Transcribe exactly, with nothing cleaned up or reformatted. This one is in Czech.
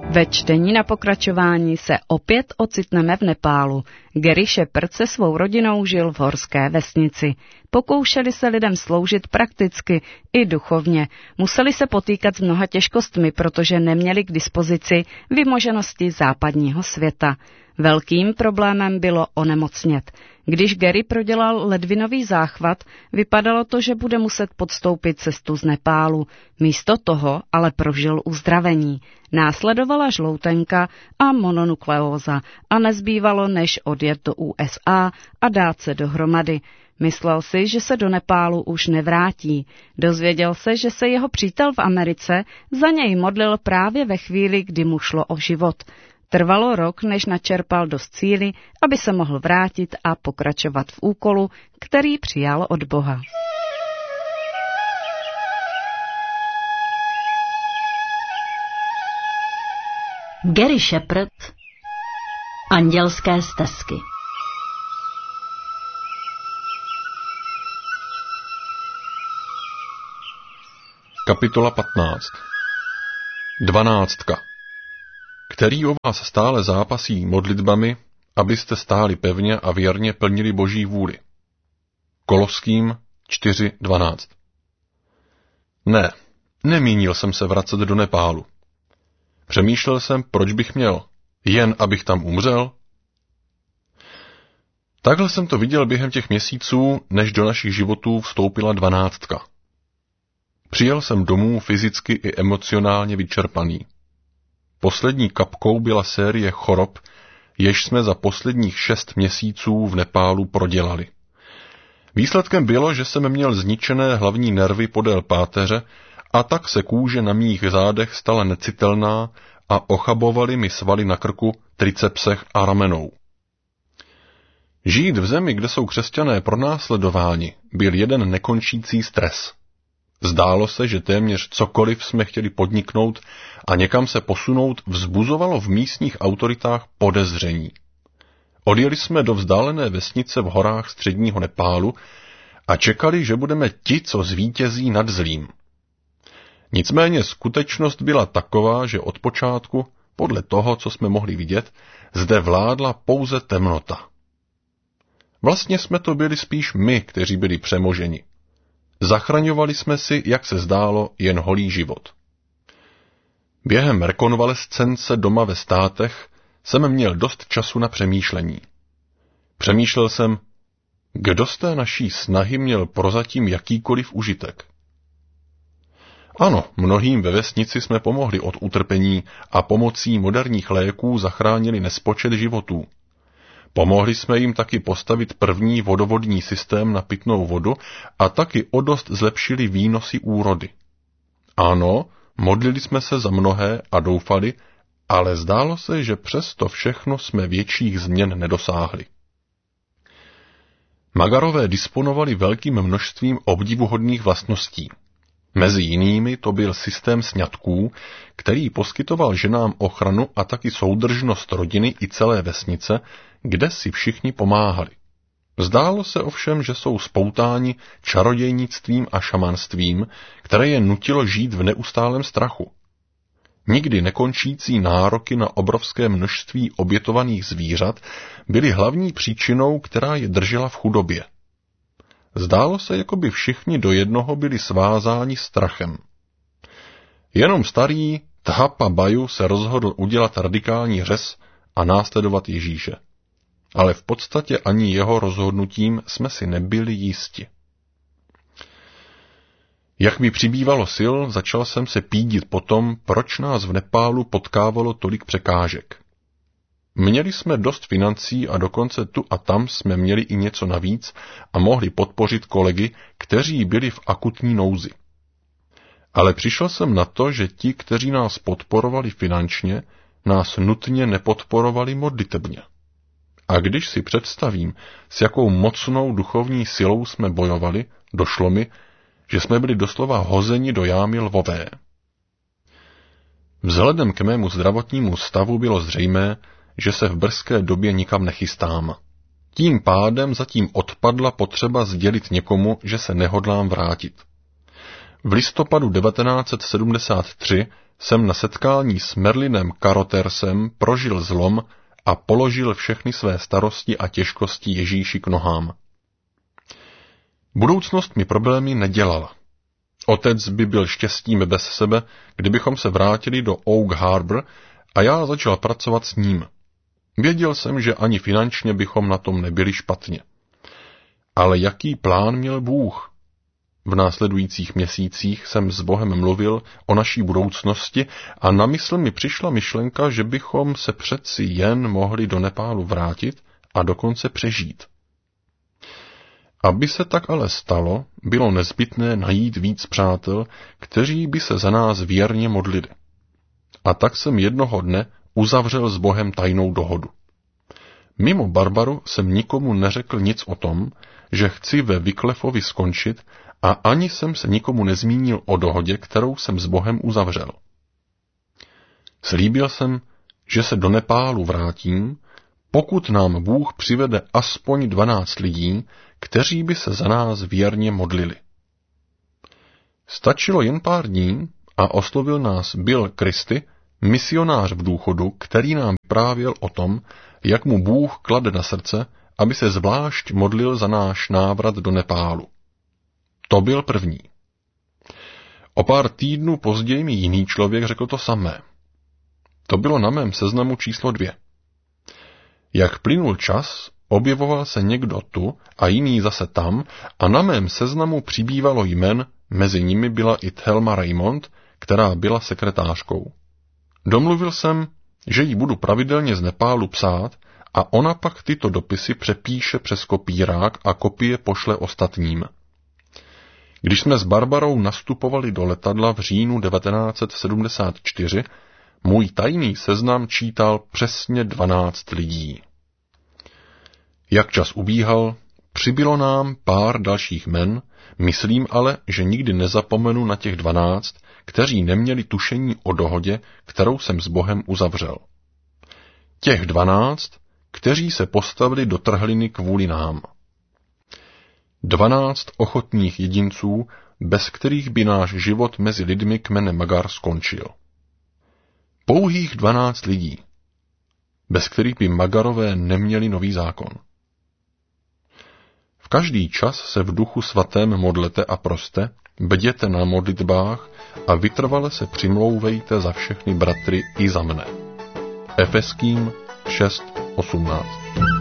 Ve čtení na pokračování se opět ocitneme v Nepálu. Gary Shepherd se svou rodinou žil v horské vesnici. Pokoušeli se lidem sloužit prakticky i duchovně. Museli se potýkat s mnoha těžkostmi, protože neměli k dispozici vymoženosti západního světa. Velkým problémem bylo onemocnět. Když Gary prodělal ledvinový záchvat, vypadalo to, že bude muset podstoupit cestu z Nepálu. Místo toho ale prožil uzdravení. Následovala žloutenka a mononukleóza a nezbývalo, než odjet do U S A a dát se dohromady. Myslel si, že se do Nepálu už nevrátí. Dozvěděl se, že se jeho přítel v Americe za něj modlil právě ve chvíli, kdy mu šlo o život. Trvalo rok, než načerpal dost síly, aby se mohl vrátit a pokračovat v úkolu, který přijal od Boha. Gary Shepherd, Andělské stezky. Kapitola patnáct. Dvanáctka. Který o vás stále zápasí modlitbami, abyste stáli pevně a věrně plnili Boží vůli. Koloským čtyři dvanáct. Ne, nemínil jsem se vracet do Nepálu. Přemýšlel jsem, proč bych měl, jen abych tam umřel. Takhle jsem to viděl během těch měsíců, než do našich životů vstoupila dvanáctka. Přijel jsem domů fyzicky i emocionálně vyčerpaný. Poslední kapkou byla série chorob, jež jsme za posledních šest měsíců v Nepálu prodělali. Výsledkem bylo, že jsem měl zničené hlavní nervy podél páteře a tak se kůže na mých zádech stala necitelná a ochabovaly mi svaly na krku, tricepsech a ramenou. Žít v zemi, kde jsou křesťané pronásledováni, byl jeden nekončící stres. Zdálo se, že téměř cokoliv jsme chtěli podniknout a někam se posunout, vzbuzovalo v místních autoritách podezření. Odjeli jsme do vzdálené vesnice v horách středního Nepálu a čekali, že budeme ti, co zvítězí nad zlým. Nicméně skutečnost byla taková, že od počátku, podle toho, co jsme mohli vidět, zde vládla pouze temnota. Vlastně jsme to byli spíš my, kteří byli přemoženi. Zachraňovali jsme si, jak se zdálo, jen holý život. Během rekonvalescence doma ve státech jsem měl dost času na přemýšlení. Přemýšlel jsem, kdo z té naší snahy měl prozatím jakýkoliv užitek. Ano, mnohým ve vesnici jsme pomohli od utrpení a pomocí moderních léků zachránili nespočet životů. Pomohli jsme jim taky postavit první vodovodní systém na pitnou vodu a taky o dost zlepšili výnosy úrody. Ano, modlili jsme se za mnohé a doufali, ale zdálo se, že přesto všechno jsme větších změn nedosáhli. Magarové disponovali velkým množstvím obdivuhodných vlastností. Mezi jinými to byl systém sňatků, který poskytoval ženám ochranu a taky soudržnost rodiny i celé vesnice, kde si všichni pomáhali. Zdálo se ovšem, že jsou spoutáni čarodějnictvím a šamanstvím, které je nutilo žít v neustálém strachu. Nikdy nekončící nároky na obrovské množství obětovaných zvířat byly hlavní příčinou, která je držela v chudobě. Zdálo se, jako by všichni do jednoho byli svázáni strachem. Jenom starý Thapa Baju se rozhodl udělat radikální řez a následovat Ježíše. Ale v podstatě ani jeho rozhodnutím jsme si nebyli jisti. Jak mi přibývalo sil, začal jsem se pídit po tom, proč nás v Nepálu potkávalo tolik překážek. Měli jsme dost financí a dokonce tu a tam jsme měli i něco navíc a mohli podpořit kolegy, kteří byli v akutní nouzi. Ale přišel jsem na to, že ti, kteří nás podporovali finančně, nás nutně nepodporovali modlitebně. A když si představím, s jakou mocnou duchovní silou jsme bojovali, došlo mi, že jsme byli doslova hozeni do jámy lvové. Vzhledem k mému zdravotnímu stavu bylo zřejmé, že se v brzké době nikam nechystám. Tím pádem zatím odpadla potřeba sdělit někomu, že se nehodlám vrátit. V listopadu devatenáct set sedmdesát tři jsem na setkání s Merlinem Carotersem prožil zlom a položil všechny své starosti a těžkosti Ježíši k nohám. Budoucnost mi problémy nedělala. Otec by byl štěstím bez sebe, kdybychom se vrátili do Oak Harbor a já začal pracovat s ním. Věděl jsem, že ani finančně bychom na tom nebyli špatně. Ale jaký plán měl Bůh? V následujících měsících jsem s Bohem mluvil o naší budoucnosti a na mysl mi přišla myšlenka, že bychom se přeci jen mohli do Nepálu vrátit a dokonce přežít. Aby se tak ale stalo, bylo nezbytné najít víc přátel, kteří by se za nás věrně modlili. A tak jsem jednoho dne uzavřel s Bohem tajnou dohodu. Mimo Barbaru jsem nikomu neřekl nic o tom, že chci ve Wycliffovi skončit, a ani jsem se nikomu nezmínil o dohodě, kterou jsem s Bohem uzavřel. Slíbil jsem, že se do Nepálu vrátím, pokud nám Bůh přivede aspoň dvanáct lidí, kteří by se za nás věrně modlili. Stačilo jen pár dní a oslovil nás Bill Christy, misionář v důchodu, který nám vyprávěl o tom, jak mu Bůh klade na srdce, aby se zvlášť modlil za náš návrat do Nepálu. To byl první. O pár týdnů později mi jiný člověk řekl to samé. To bylo na mém seznamu číslo dvě. Jak plynul čas, objevoval se někdo tu a jiný zase tam a na mém seznamu přibývalo jmen, mezi nimi byla i Thelma Raymond, která byla sekretářkou. Domluvil jsem, že jí budu pravidelně z Nepálu psát a ona pak tyto dopisy přepíše přes kopírák a kopie pošle ostatním. Když jsme s Barbarou nastupovali do letadla v říjnu devatenáct set sedmdesát čtyři, můj tajný seznam čítal přesně dvanáct lidí. Jak čas ubíhal, přibylo nám pár dalších men, myslím ale, že nikdy nezapomenu na těch dvanáct, kteří neměli tušení o dohodě, kterou jsem s Bohem uzavřel. Těch dvanáct, kteří se postavili do trhliny kvůli nám. Dvanáct ochotných jedinců, bez kterých by náš život mezi lidmi kmene Magar skončil. Pouhých dvanáct lidí, bez kterých by Magarové neměli nový zákon. V každý čas se v duchu svatém modlete a proste, bděte na modlitbách a vytrvale se přimlouvejte za všechny bratry i za mne. Efeským šest osmnáct.